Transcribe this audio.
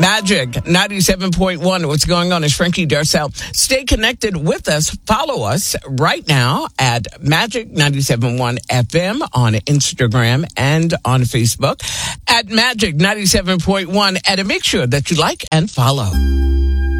Magic 97.1. What's going on is Frankie Darcell. Stay connected with us. Follow us right now at Magic 97.1 FM on Instagram and on Facebook at Magic 97.1, and make sure that you like and follow.